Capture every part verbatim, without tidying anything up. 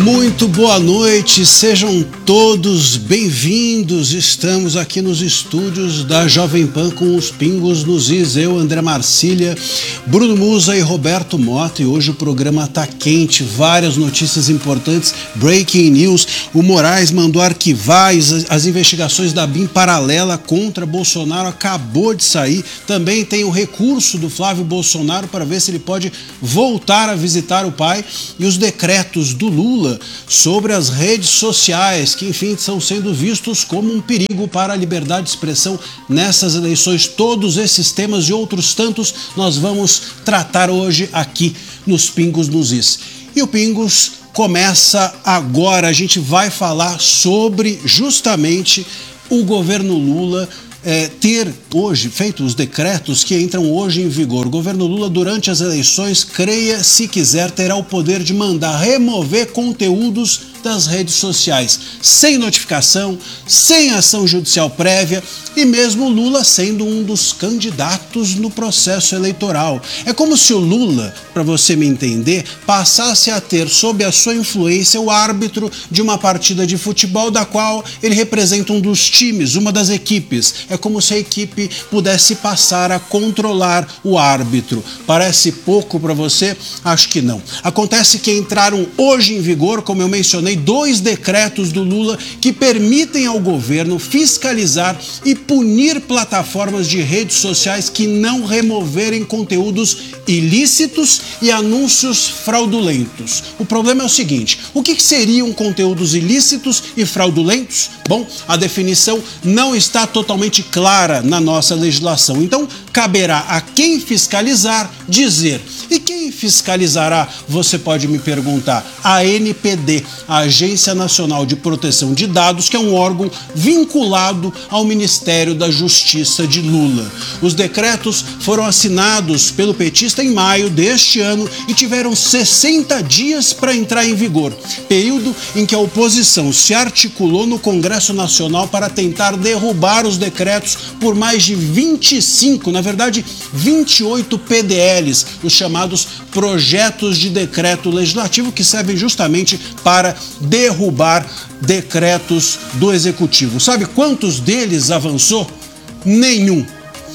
Muito boa noite, sejam todos bem-vindos. Estamos aqui nos estúdios da Jovem Pan com os pingos nos is. Eu, André Marcília, Bruno Musa e Roberto Mota. E hoje o programa tá quente, várias notícias importantes, breaking news. O Moraes mandou arquivar as, as investigações da B I M paralela contra Bolsonaro, acabou de sair. Também tem o recurso do Flávio Bolsonaro para ver se ele pode voltar a visitar o pai. E os decretos do Lula sobre as redes sociais, que enfim estão sendo vistos como um perigo para a liberdade de expressão nessas eleições. Todos esses temas e outros tantos nós vamos tratar hoje aqui nos Pingos nos Is. E o Pingos começa agora, a gente vai falar sobre justamente o governo Lula É, ter hoje feito os decretos que entram hoje em vigor. O governo Lula, durante as eleições, creia, se quiser, terá o poder de mandar remover conteúdos das redes sociais, sem notificação, sem ação judicial prévia e mesmo Lula sendo um dos candidatos no processo eleitoral. É como se o Lula, para você me entender, passasse a ter sob a sua influência o árbitro de uma partida de futebol da qual ele representa um dos times, uma das equipes. É como se a equipe pudesse passar a controlar o árbitro. Parece pouco para você? Acho que não. Acontece que entraram hoje em vigor, como eu mencionei, dois decretos do Lula que permitem ao governo fiscalizar e punir plataformas de redes sociais que não removerem conteúdos ilícitos e anúncios fraudulentos. O problema é o seguinte: o que seriam conteúdos ilícitos e fraudulentos? Bom, a definição não está totalmente clara na nossa legislação. Então, caberá a quem fiscalizar dizer. E quem fiscalizará, você pode me perguntar? A A N P D, a Agência Nacional de Proteção de Dados, que é um órgão vinculado ao Ministério da Justiça de Lula. Os decretos foram assinados pelo petista em maio deste ano e tiveram sessenta dias para entrar em vigor, período em que a oposição se articulou no Congresso Nacional para tentar derrubar os decretos por mais de vinte e cinco, na verdade vinte e oito P D Ls, os chamados projetos de decreto legislativo, que servem justamente para derrubar decretos do Executivo. Sabe quantos deles avançou? Nenhum.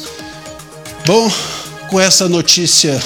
Bom, com essa notícia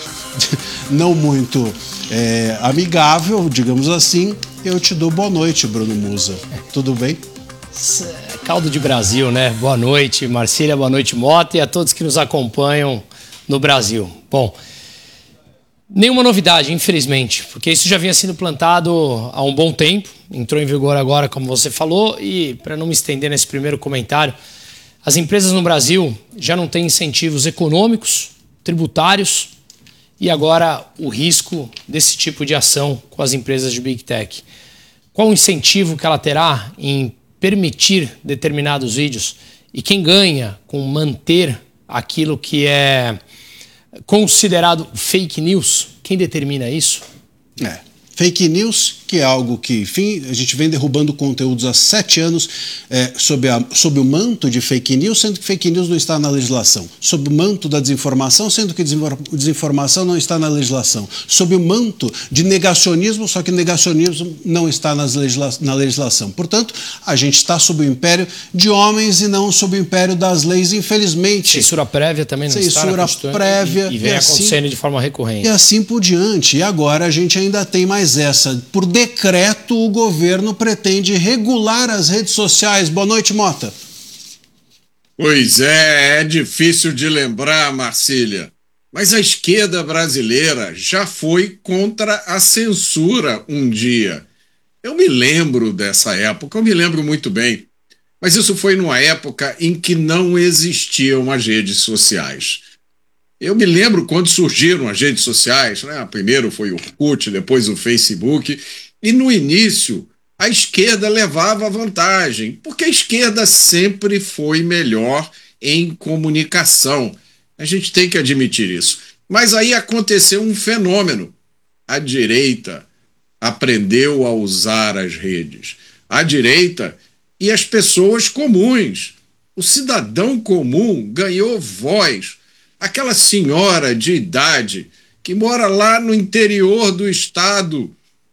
não muito é, amigável, digamos assim, eu te dou boa noite, Bruno Musa. Tudo bem? Caldo de Brasil, né? Boa noite, Marcília, boa noite, Mota, e a todos que nos acompanham no Brasil. Bom, nenhuma novidade, infelizmente, porque isso já vinha sendo plantado há um bom tempo, entrou em vigor agora, como você falou, e para não me estender nesse primeiro comentário, as empresas no Brasil já não têm incentivos econômicos, tributários, e agora o risco desse tipo de ação com as empresas de Big Tech. Qual o incentivo que ela terá em permitir determinados vídeos? E quem ganha com manter aquilo que é considerado fake news? Quem determina isso? É, fake news, que é algo que, enfim, a gente vem derrubando conteúdos há sete anos é, sob, a, sob o manto de fake news, sendo que fake news não está na legislação. Sob o manto da desinformação, sendo que desinformação não está na legislação. Sob o manto de negacionismo, só que negacionismo não está nas legisla na legislação. Portanto, a gente está sob o império de homens e não sob o império das leis, infelizmente. Censura prévia também não está na Censura prévia. E, e vem e acontecendo assim, de forma recorrente. E assim por diante. E agora a gente ainda tem mais essa. Por decreto, o governo pretende regular as redes sociais. Boa noite, Mota. Pois é, é difícil de lembrar, Marcília, mas a esquerda brasileira já foi contra a censura um dia. Eu me lembro dessa época, eu me lembro muito bem, mas isso foi numa época em que não existiam as redes sociais. Eu me lembro quando surgiram as redes sociais, né? Primeiro foi o Orkut, depois o Facebook, e no início a esquerda levava vantagem, porque a esquerda sempre foi melhor em comunicação. A gente tem que admitir isso. Mas aí aconteceu um fenômeno. A direita aprendeu a usar as redes. A direita e as pessoas comuns. O cidadão comum ganhou voz. Aquela senhora de idade que mora lá no interior do estado,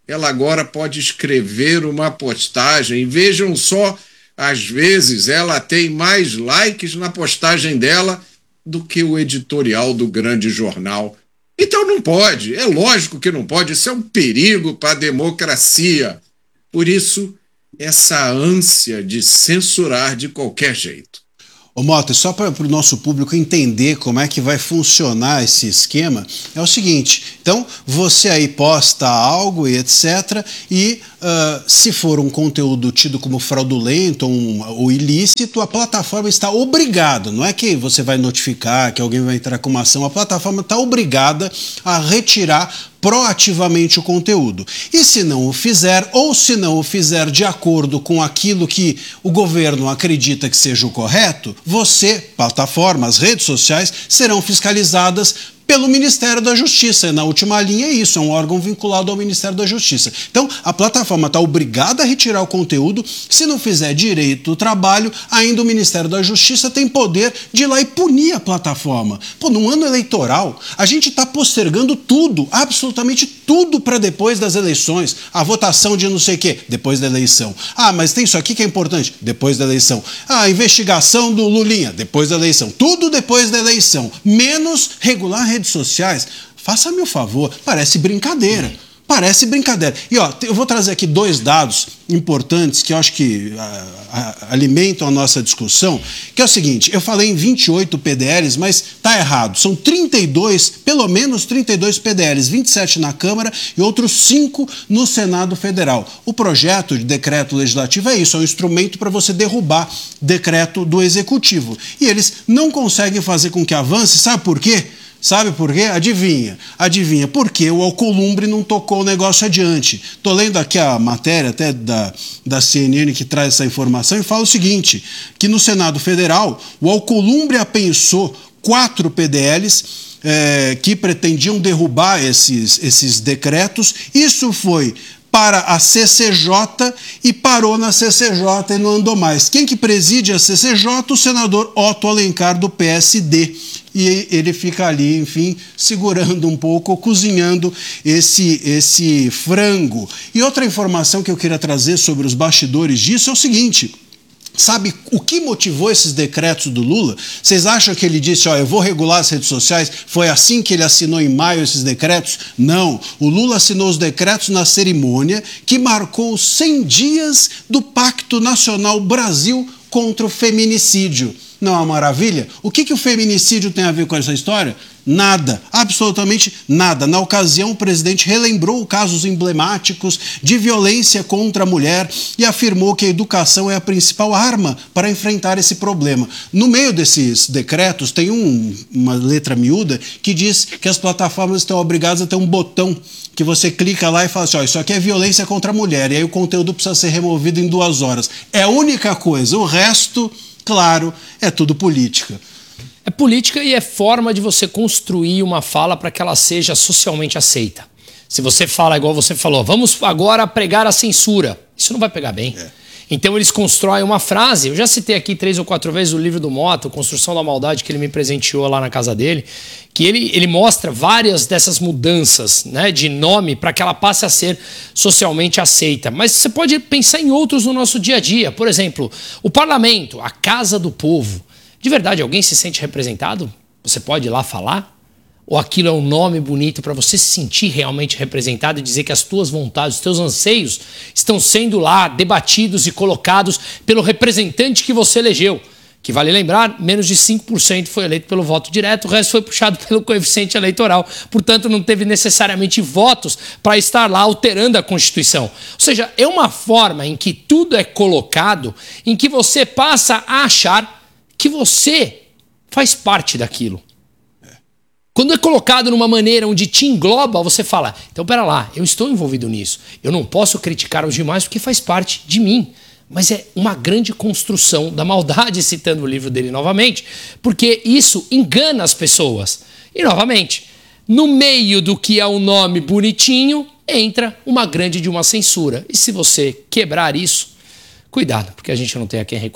ela agora pode escrever uma postagem. Vejam só, às vezes ela tem mais likes na postagem dela do que o editorial do grande jornal. Então não pode, é lógico que não pode, isso é um perigo para a democracia. Por isso, essa ânsia de censurar de qualquer jeito. Ô Mota, só para o nosso público entender como é que vai funcionar esse esquema, é o seguinte, então você aí posta algo e etcétera e uh, se for um conteúdo tido como fraudulento ou, um, ou ilícito, a plataforma está obrigada, não é que você vai notificar, que alguém vai entrar com uma ação, a plataforma está obrigada a retirar proativamente o conteúdo. E se não o fizer, ou se não o fizer de acordo com aquilo que o governo acredita que seja o correto, você, plataformas, redes sociais, serão fiscalizadas pelo Ministério da Justiça. Na última linha é isso, é um órgão vinculado ao Ministério da Justiça. Então, a plataforma está obrigada a retirar o conteúdo. Se não fizer direito o trabalho, ainda o Ministério da Justiça tem poder de ir lá e punir a plataforma. Pô, num ano eleitoral, a gente está postergando tudo, absolutamente tudo para depois das eleições. A votação de não sei o quê, depois da eleição. Ah, mas tem isso aqui que é importante, depois da eleição. Ah, a investigação do Lulinha, depois da eleição. Tudo depois da eleição, menos regular redes sociais. Faça-me o favor, parece brincadeira. Parece brincadeira. E ó, eu vou trazer aqui dois dados importantes que eu acho que a, a, alimentam a nossa discussão, que é o seguinte, eu falei em vinte e oito P D Ls, mas tá errado. São trinta e dois, pelo menos trinta e dois P D Ls, vinte e sete na Câmara e outros cinco no Senado Federal. O projeto de decreto legislativo é isso, é um instrumento para você derrubar decreto do Executivo. E eles não conseguem fazer com que avance, sabe por quê? Sabe por quê? Adivinha. Adivinha. Porque o Alcolumbre não tocou o negócio adiante. Estou lendo aqui a matéria até da, da C N N que traz essa informação e fala o seguinte, que no Senado Federal o Alcolumbre apensou quatro P D Ls é, que pretendiam derrubar esses, esses decretos. Isso foi para a C C J e parou na C C J e não andou mais. Quem que preside a C C J? O senador Otto Alencar, do P S D. E ele fica ali, enfim, segurando um pouco, cozinhando esse, esse frango. E outra informação que eu queria trazer sobre os bastidores disso é o seguinte... Sabe o que motivou esses decretos do Lula? Vocês acham que ele disse, ó, eu vou regular as redes sociais? Foi assim que ele assinou em maio esses decretos? Não. O Lula assinou os decretos na cerimônia que marcou os cem dias do Pacto Nacional Brasil contra o Feminicídio. Não é uma maravilha? O que, que o feminicídio tem a ver com essa história? Nada, absolutamente nada. Na ocasião, o presidente relembrou casos emblemáticos de violência contra a mulher e afirmou que a educação é a principal arma para enfrentar esse problema. No meio desses decretos, tem um, uma letra miúda que diz que as plataformas estão obrigadas a ter um botão que você clica lá e fala assim, ó, isso aqui é violência contra a mulher, e aí o conteúdo precisa ser removido em duas horas. É a única coisa, o resto, claro, é tudo política. É política e é forma de você construir uma fala para que ela seja socialmente aceita. Se você fala igual você falou, vamos agora pregar a censura, isso não vai pegar bem. É. Então eles constroem uma frase, eu já citei aqui três ou quatro vezes o livro do Mota, Construção da Maldade, que ele me presenteou lá na casa dele, que ele, ele mostra várias dessas mudanças, né, de nome para que ela passe a ser socialmente aceita. Mas você pode pensar em outros no nosso dia a dia. Por exemplo, o parlamento, a casa do povo. De verdade, alguém se sente representado? Você pode ir lá falar? Ou aquilo é um nome bonito para você se sentir realmente representado e dizer que as tuas vontades, os teus anseios estão sendo lá debatidos e colocados pelo representante que você elegeu? Que vale lembrar, menos de cinco por cento foi eleito pelo voto direto, o resto foi puxado pelo coeficiente eleitoral. Portanto, não teve necessariamente votos para estar lá alterando a Constituição. Ou seja, é uma forma em que tudo é colocado, em que você passa a achar que você faz parte daquilo. Quando é colocado numa maneira onde te engloba, você fala, então pera lá, eu estou envolvido nisso. Eu não posso criticar os demais porque faz parte de mim. Mas é uma grande construção da maldade, citando o livro dele novamente, porque isso engana as pessoas. E novamente, no meio do que é um nome bonitinho, entra uma grande de uma censura. E se você quebrar isso, cuidado, porque a gente não tem a quem recorrer.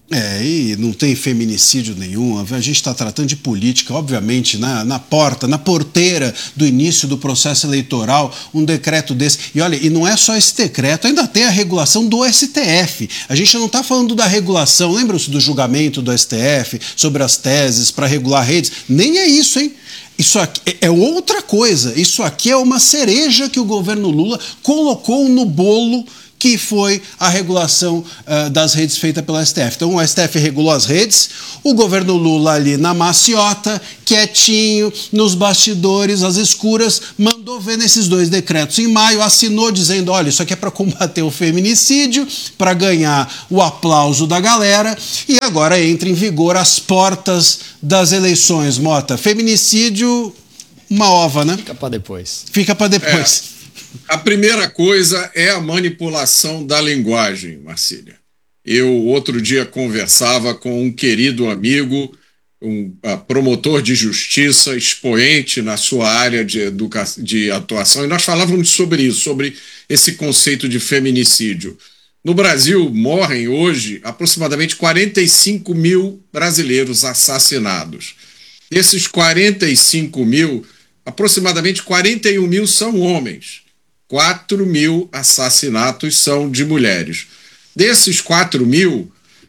É, e não tem feminicídio nenhum, a gente está tratando de política, obviamente, na, na porta, na porteira do início do processo eleitoral, um decreto desse. E olha, e não é só esse decreto, ainda tem a regulação do S T F. A gente não está falando da regulação, lembram-se do julgamento do S T F sobre as teses para regular redes? Nem é isso, hein? Isso aqui é outra coisa, isso aqui é uma cereja que o governo Lula colocou no bolo, que foi a regulação uh, das redes feita pelo S T F. Então o S T F regulou as redes, o governo Lula ali na maciota, quietinho, nos bastidores, às escuras, mandou ver nesses dois decretos. Em maio assinou dizendo, olha, isso aqui é para combater o feminicídio, para ganhar o aplauso da galera, e agora entra em vigor às portas das eleições. Mota, feminicídio, uma ova, né? Fica para depois. Fica para depois. É. A primeira coisa é a manipulação da linguagem, Marcília. Eu, outro dia, conversava com um querido amigo, um uh, promotor de justiça, expoente na sua área de, educa- de atuação, e nós falávamos sobre isso, sobre esse conceito de feminicídio. No Brasil, morrem hoje aproximadamente quarenta e cinco mil brasileiros assassinados. Desses quarenta e cinco mil, aproximadamente quarenta e um mil são homens. quatro mil assassinatos são de mulheres. Desses quatro mil,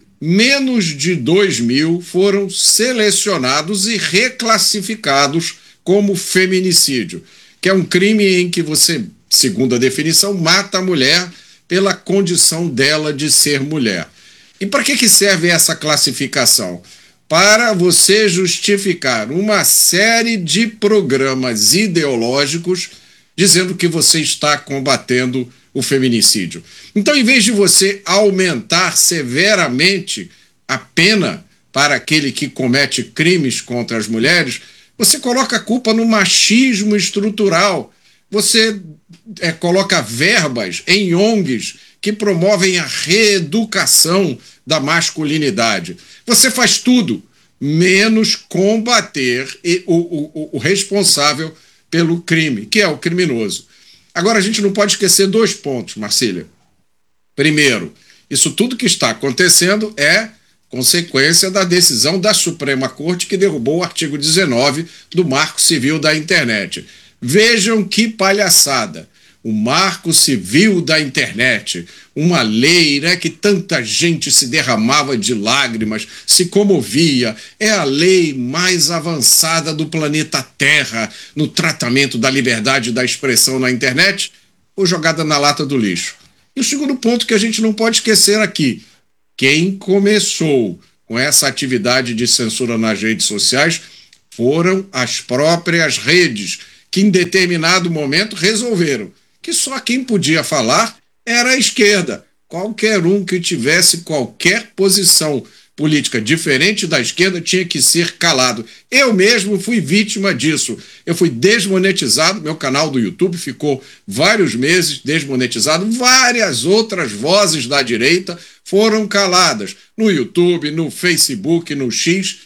menos de dois mil foram selecionados e reclassificados como feminicídio, que é um crime em que você, segundo a definição, mata a mulher pela condição dela de ser mulher. E para que que serve essa classificação? Para você justificar uma série de programas ideológicos dizendo que você está combatendo o feminicídio. Então, em vez de você aumentar severamente a pena para aquele que comete crimes contra as mulheres, você coloca a culpa no machismo estrutural. Você é, coloca verbas em O N Gs que promovem a reeducação da masculinidade. Você faz tudo, menos combater o, o, o responsável pelo crime, que é o criminoso. Agora, a gente não pode esquecer dois pontos, Marcília. Primeiro, isso tudo que está acontecendo é consequência da decisão da Suprema Corte que derrubou o artigo dezenove do Marco Civil da Internet. Vejam que palhaçada. O Marco Civil da Internet, uma lei, né, que tanta gente se derramava de lágrimas, se comovia, é a lei mais avançada do planeta Terra no tratamento da liberdade da expressão na internet, ou jogada na lata do lixo. E o segundo ponto que a gente não pode esquecer aqui, quem começou com essa atividade de censura nas redes sociais foram as próprias redes, que em determinado momento resolveram que só quem podia falar era a esquerda. Qualquer um que tivesse qualquer posição política diferente da esquerda tinha que ser calado. Eu mesmo fui vítima disso. Eu fui desmonetizado, meu canal do YouTube ficou vários meses desmonetizado, várias outras vozes da direita foram caladas no YouTube, no Facebook, no X,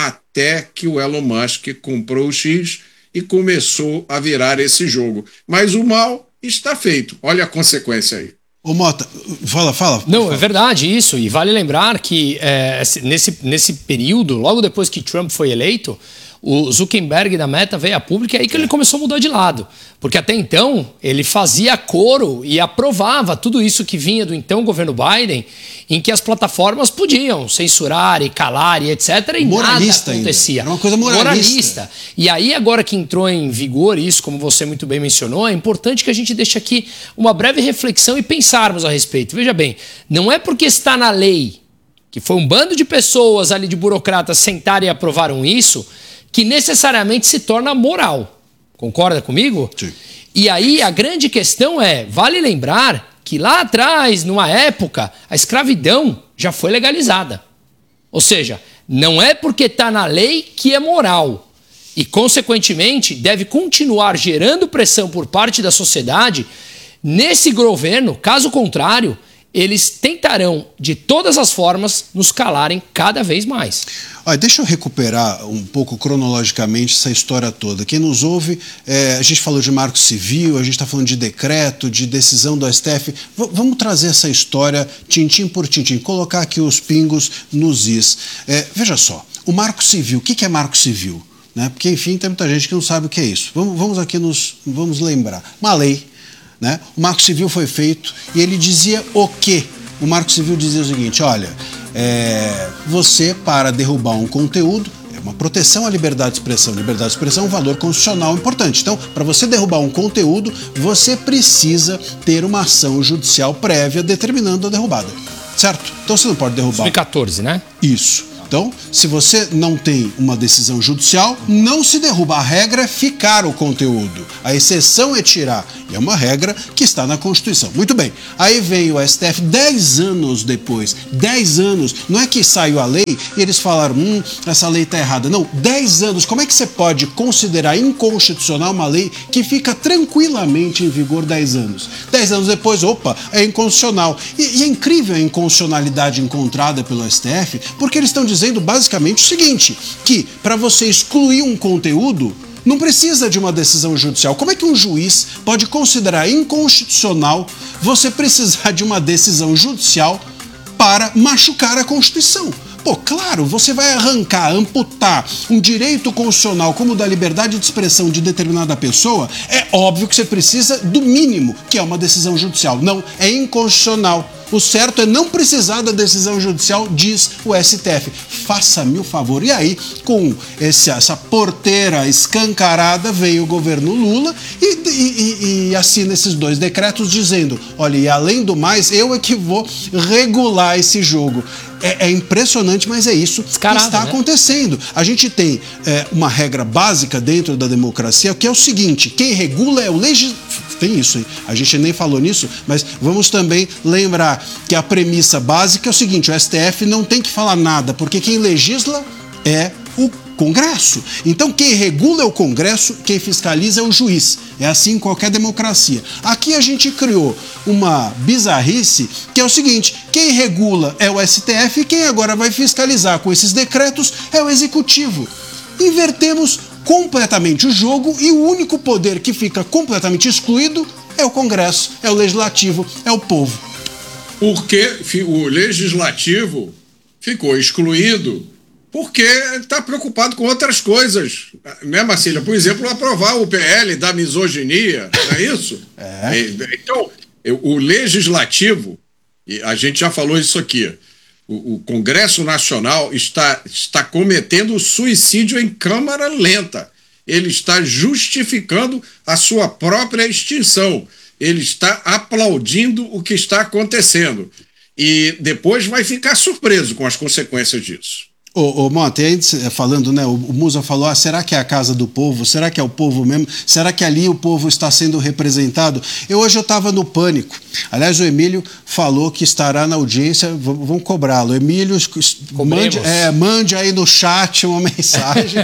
até que o Elon Musk comprou o X e começou a virar esse jogo. Mas o mal está feito. Olha a consequência aí. Ô Mota, fala, fala. Não, fala. É verdade isso. E vale lembrar que é, nesse, nesse período, logo depois que Trump foi eleito, o Zuckerberg da Meta veio a público e é aí que ele começou a mudar de lado. Porque até então ele fazia coro e aprovava tudo isso que vinha do então governo Biden, em que as plataformas podiam censurar e calar e etcétera. E moralista nada acontecia. Ainda. Era uma coisa moralista. moralista. E aí agora que entrou em vigor isso, como você muito bem mencionou, é importante que a gente deixe aqui uma breve reflexão e pensarmos a respeito. Veja bem, não é porque está na lei, que foi um bando de pessoas ali, de burocratas, sentaram e aprovaram isso, que necessariamente se torna moral. Concorda comigo? Sim. E aí a grande questão é, vale lembrar que lá atrás, numa época, a escravidão já foi legalizada. Ou seja, não é porque está na lei que é moral. E, consequentemente, deve continuar gerando pressão por parte da sociedade nesse governo. Caso contrário, eles tentarão, de todas as formas, nos calarem cada vez mais. Olha, deixa eu recuperar um pouco cronologicamente essa história toda. Quem nos ouve, é, a gente falou de marco civil, a gente está falando de decreto, de decisão do S T F. V- vamos trazer essa história tintim por tintim, colocar aqui os pingos nos is. É, veja só, o marco civil, o que, que é marco civil? Né? Porque, enfim, tem muita gente que não sabe o que é isso. Vamos, vamos aqui nos vamos lembrar. Uma lei, né? O marco civil foi feito e ele dizia o quê? O marco civil dizia o seguinte, olha... É, você, para derrubar um conteúdo, é uma proteção à liberdade de expressão. Liberdade de expressão é um valor constitucional importante. Então, para você derrubar um conteúdo, você precisa ter uma ação judicial prévia determinando a derrubada. Certo? Então, você não pode derrubar... dois mil e quatorze, né? Isso. Então, se você não tem uma decisão judicial, não se derruba. A regra é ficar o conteúdo. A exceção é tirar. E é uma regra que está na Constituição. Muito bem. Aí vem o S T F dez anos depois. dez anos. Não é que saiu a lei e eles falaram, hum, essa lei está errada. Não, dez anos. Como é que você pode considerar inconstitucional uma lei que fica tranquilamente em vigor dez anos? dez anos depois, opa, é inconstitucional. E, e é incrível a inconstitucionalidade encontrada pelo S T F, porque eles estão dizendo dizendo basicamente o seguinte, que para você excluir um conteúdo, não precisa de uma decisão judicial. Como é que um juiz pode considerar inconstitucional você precisar de uma decisão judicial para machucar a Constituição? Pô, claro, você vai arrancar, amputar um direito constitucional como o da liberdade de expressão de determinada pessoa, é óbvio que você precisa do mínimo, que é uma decisão judicial. Não, é inconstitucional. O certo é não precisar da decisão judicial, diz o S T F. Faça-me o favor. E aí, com esse, essa porteira escancarada, veio o governo Lula e, e, e assina esses dois decretos dizendo, olha, e além do mais, eu é que vou regular esse jogo. É, é impressionante, mas é isso Descarado, que está né? acontecendo. A gente tem é, uma regra básica dentro da democracia, que é o seguinte, quem regula é o legislador. Tem isso, hein? A gente nem falou nisso, mas vamos também lembrar que a premissa básica é o seguinte, o S T F não tem que falar nada, porque quem legisla é o Congresso. Então quem regula é o Congresso, quem fiscaliza é o juiz. É assim em qualquer democracia. Aqui a gente criou uma bizarrice que é o seguinte, quem regula é o S T F e quem agora vai fiscalizar com esses decretos é o Executivo. Invertemos completamente o jogo e o único poder que fica completamente excluído é o Congresso, é o Legislativo, é o povo. Porque o Legislativo ficou excluído porque está preocupado com outras coisas, né, Marcília? Por exemplo, aprovar o P L da misoginia, não é isso? É. Então, o Legislativo, e a gente já falou isso aqui, o, o Congresso Nacional está, está cometendo suicídio em câmara lenta. Ele está justificando a sua própria extinção. Ele está aplaudindo o que está acontecendo. E depois vai ficar surpreso com as consequências disso. Ô, ô Mota, falando, né, o Musa falou, ah, será que é a casa do povo? Será que é o povo mesmo? Será que ali o povo está sendo representado? Eu hoje eu estava no Pânico. Aliás, o Emílio falou que estará na audiência, vamos cobrá-lo. Emílio, mande, é, mande aí no chat uma mensagem.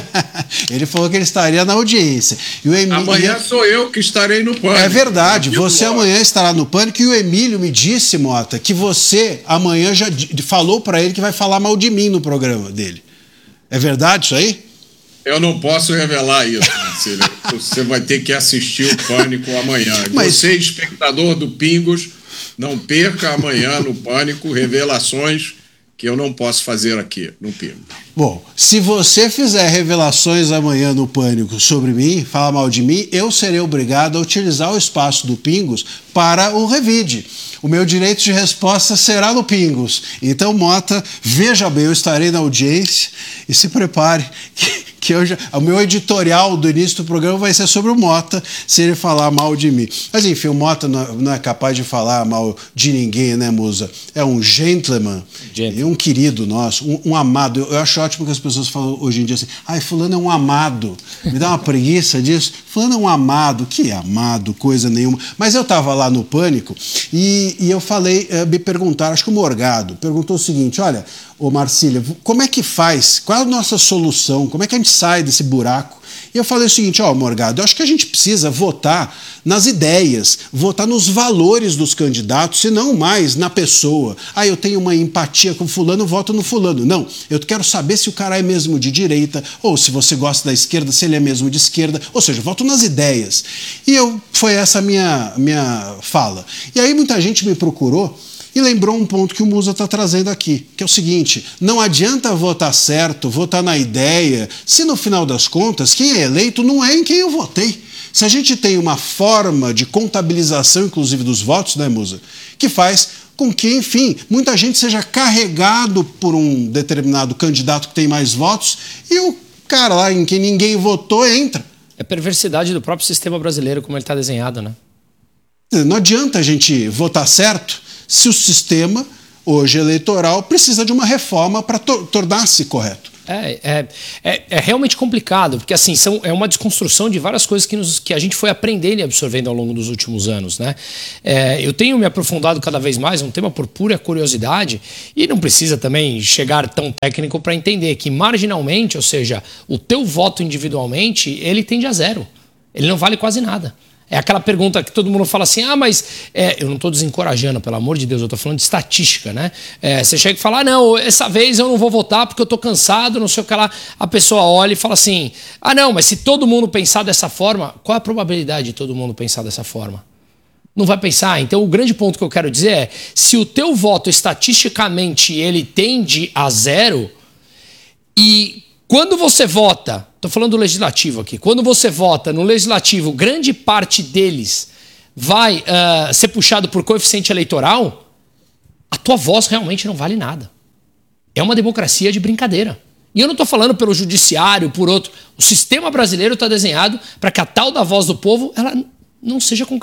Ele falou que ele estaria na audiência. E o Emílio... Amanhã sou eu que estarei no Pânico. É verdade, você amanhã estará no Pânico e o Emílio me disse, Mota, que você amanhã já falou para ele que vai falar mal de mim no programa dele. É verdade isso aí? Eu não posso revelar isso, Marcília. Você vai ter que assistir o Pânico amanhã. Mas... Você, espectador do Pingos, não perca amanhã no Pânico revelações que eu não posso fazer aqui no Pingo. Bom, se você fizer revelações amanhã no Pânico sobre mim, falar mal de mim, eu serei obrigado a utilizar o espaço do Pingos para o revide. O meu direito de resposta será no Pingos. Então, Mota, veja bem, eu estarei na audiência e se prepare que, que eu já, o meu editorial do início do programa vai ser sobre o Mota, se ele falar mal de mim. Mas enfim, o Mota não, não é capaz de falar mal de ninguém, né, Musa? É um gentleman, e um querido nosso, um, um amado. Eu, eu acho ótimo que as pessoas falam hoje em dia assim, ai, fulano é um amado. Me dá uma preguiça disso. Fulano é um amado. Que amado, coisa nenhuma. Mas eu estava lá no Pânico e, e eu falei, me perguntaram, acho que o Morgado perguntou o seguinte, olha, ô Marcília, como é que faz? Qual é a nossa solução? Como é que a gente sai desse buraco? E eu falei o seguinte, ó, Morgado, eu acho que a gente precisa votar nas ideias, votar nos valores dos candidatos e não mais na pessoa. Ah, eu tenho uma empatia com fulano, voto no fulano. Não, eu quero saber se o cara é mesmo de direita, ou se você gosta da esquerda, se ele é mesmo de esquerda, ou seja, voto nas ideias. E eu, foi essa a minha, minha fala. E aí muita gente me procurou e lembrou um ponto que o Musa está trazendo aqui, que é o seguinte, não adianta votar certo, votar na ideia, se no final das contas quem é eleito não é em quem eu votei. Se a gente tem uma forma de contabilização, inclusive dos votos, né, Musa, que faz com que, enfim, muita gente seja carregado por um determinado candidato que tem mais votos e o cara lá em quem ninguém votou entra. É perversidade do próprio sistema brasileiro, como ele está desenhado, né? Não adianta a gente votar certo se o sistema, hoje eleitoral, precisa de uma reforma para to tornar-se correto. É, é, é, é realmente complicado, porque assim, são, é uma desconstrução de várias coisas que, nos, que a gente foi aprendendo e absorvendo ao longo dos últimos anos, né? É, eu tenho me aprofundado cada vez mais, um tema por pura curiosidade, e não precisa também chegar tão técnico para entender que marginalmente, ou seja, o teu voto individualmente, ele tende a zero. Ele não vale quase nada. É aquela pergunta que todo mundo fala assim, ah, mas é, eu não estou desencorajando, pelo amor de Deus, eu estou falando de estatística, né? É, você chega e fala, ah, não, essa vez eu não vou votar porque eu estou cansado, não sei o que lá. A pessoa olha e fala assim, ah, não, mas se todo mundo pensar dessa forma, qual é a probabilidade de todo mundo pensar dessa forma? Não vai pensar. Então o grande ponto que eu quero dizer é, se o teu voto estatisticamente ele tende a zero e quando você vota, estou falando do legislativo aqui, quando você vota no legislativo, grande parte deles vai uh, ser puxado por coeficiente eleitoral, a tua voz realmente não vale nada. É uma democracia de brincadeira. E eu não estou falando pelo judiciário, por outro. O sistema brasileiro está desenhado para que a tal da voz do povo ela não seja concretizada.